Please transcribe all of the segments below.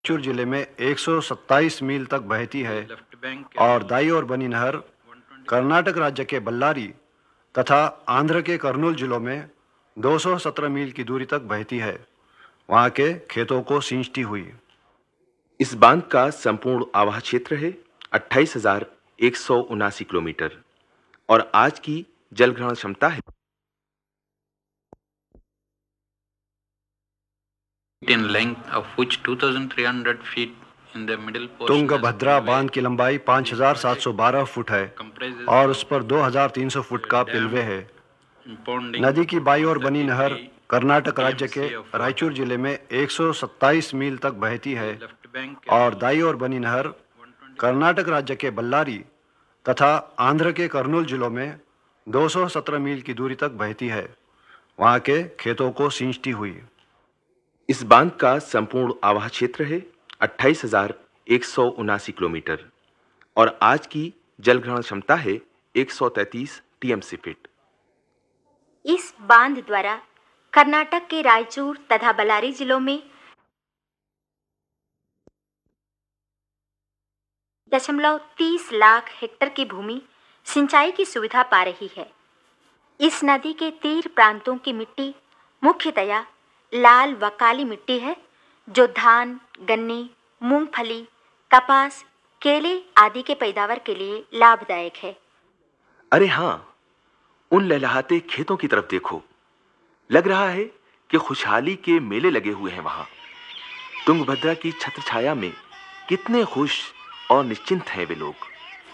रायचूर जिले में 127 मील तक बहती है और दाई और बनी नहर कर्नाटक राज्य के बल्लारी तथा आंध्र के कर्नूल जिलों में 217 मील की दूरी तक बहती है। वहां के खेतों को सिंचती हुई। इस बांध का संपूर्ण आवाह क्षेत्र है 28,179 किलोमीटर और आज की जलग्रहण क्षमता है in length, of which 2,300 feet in the middle portion Tungabhadra बांध की लंबाई 5,712 फुट है और उस पर 2,300 फुट का पिलवे है। नदी की बाई ओर बनी नहर कर्नाटक राज्य के रायचूर जिले में 127 मील तक बहती है और दाई ओर बनी नहर कर्नाटक राज्य के बल्लारी तथा आंध्र के कर्नूल जिलों में 217 मील की दूरी तक बहती है। वहां के खेतों को सिंचती हुई। इस बांध का संपूर्ण आवाह क्षेत्र है 28,179 किलोमीटर और आज की जलग्रहण क्षमता है 133 टीएमसी फीट। इस बांध द्वारा कर्नाटक के रायचूर तथा बल्लारी जिलों में 30 लाख हेक्टेयर की भूमि सिंचाई की सुविधा पा रही है। इस नदी के तीर प्रांतों की मिट्टी मुख्यतया लाल व काली मिट्टी है, जो धान, गन्ने, मूंगफली, कपास, केले आदि के पैदावार के लिए लाभदायक है। अरे हाँ, उन लहलहाते खेतों की तरफ देखो। लग रहा है कि खुशहाली के मेले लगे हुए हैं वहां। तुंगभद्रा की छत्र छाया में कितने खुश और निश्चिंत हैं वे लोग।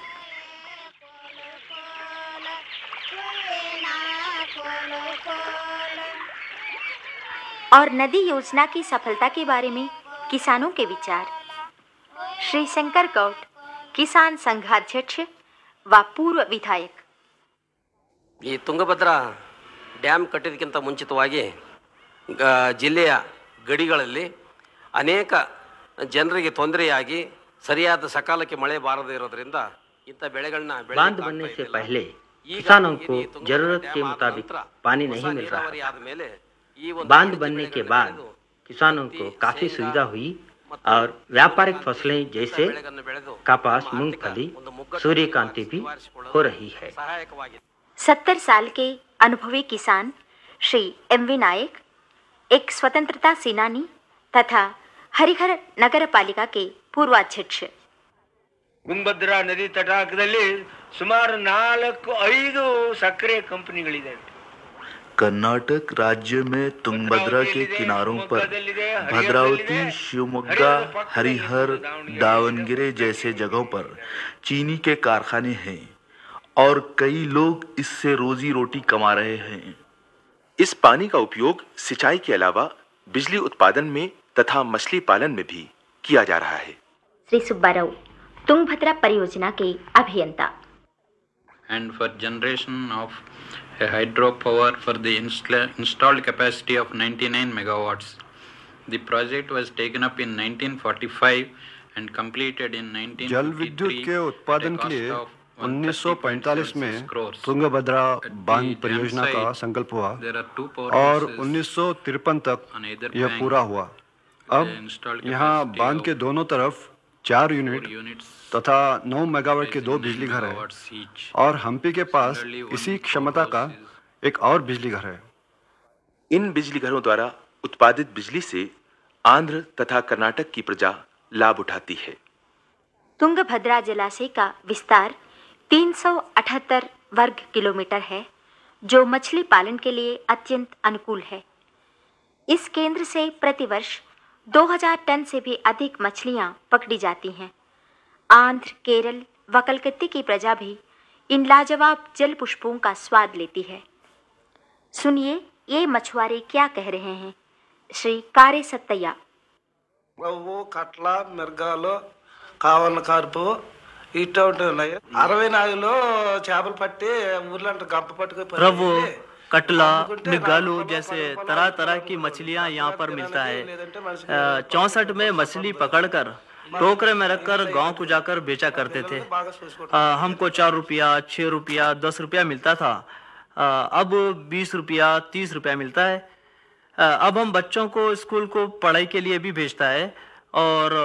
और नदी योजना की सफलता के बारे में किसानों के विचार। श्री शंकर गौड़, किसान संघाध्यक्ष व पूर्व विधायक। ಈ ತುಂಗಭದ್ರಾ ಡ್ಯಾಮ್ ಕಟ್ಟಿದಕ್ಕಿಂತ ಮುಂಚಿತವಾಗಿ ಜಿಲ್ಲೆಯ ಗಡಿಗಳಲ್ಲಿ ಅನೇಕ ಜನರಿಗೆ ತೊಂದರೆಯಾಗಿ ಸರಿಯಾದ ಸಕಾಲಕ್ಕೆ ಮಳೆ ಬಾರದೇ ಇರೋದ್ರಿಂದ ಇಂಥ ಬೆಳೆಗಳನ್ನ बांध बनने से पहले किसानों को जरूरत के मुताबिक पानी नहीं मिल रहा था। बांध बनने के बाद किसानों को काफी सुविधा हुई और व्यापारिक फसलें जैसे कपास, मूंगफली, सूर्यकांति भी हो रही है। 70 साल के अनुभवी किसान श्री एम.वी. नायक, एक स्वतंत्रता सेनानी तथा हरिहर नगर पालिका के पूर्वाध्यक्ष। ತುಂಗಭದ್ರಾ ನದಿ ತಟಾಕದಲ್ಲಿ ಸುಮಾರು 4-5 ಸಕ್ಕರೆ ಕಂಪನಿಗಳಿವೆ। कर्नाटक राज्य में तुंगभद्रा के किनारों पर भद्रावती, शिवमोगा, हरिहर, दावणगेरे जैसे जगहों पर चीनी के कारखाने हैं और कई लोग इससे रोजी रोटी कमा रहे हैं। इस पानी का उपयोग सिंचाई के अलावा बिजली उत्पादन में तथा मछली पालन में भी किया जा रहा है। श्री सुब्बाराव, तुंगभद्रा परियोजना के अभियंता। and for generation of a hydropower for the installed capacity of 99 megawatts. The project was taken up in 1945 and completed in 1953. जल विद्युत के उत्पादन के लिए 1945 में तुंगभद्रा बांध परियोजना का संकल्प हुआ और 1953 तक यह पूरा हुआ। अब यहाँ बांध के दोनों तरफ 4 यूनिट तथा 9 मेगावाट के 2 बिजली घर है और हम्पी के पास इसी क्षमता का एक और बिजली घर है। इन बिजली घरों द्वारा उत्पादित बिजली से आंध्र तथा कर्नाटक की प्रजा लाभ उठाती है। तुंगभद्रा जलाशय का विस्तार 378 वर्ग किलोमीटर है, जो मछली पालन के लिए अत्यंत अनुकूल है। इस केंद्र से प्रतिवर्ष 2000 टन से भी अधिक मछलियां पकड़ी जाती हैं। आंध्र, केरल व कलकत्ते की प्रजा भी इन लाजवाब जल पुष्पों का स्वाद लेती है। सुनिए ये मछुआरे क्या कह रहे हैं। श्री कारे सत्तయ్య। वो కట్ల మెర్గాలు కావలన కార్పు ఇటువంటి ఉన్నాయి 64లో చేపలు పట్టి ఊర్లంట గంప పట్టుకొని रवो, कटला, मृगालू जैसे तरह तरह की मछलियां यहाँ पर मिलता है। 64 में मछली पकड़कर टोकरे में रखकर गांव को जाकर बेचा करते थे। हमको 4 रुपया, 6 रुपया, 10 रुपया मिलता था। अब 20 रुपया, 30 रुपया मिलता है। अब हम बच्चों को स्कूल को पढ़ाई के लिए भी भेजता है और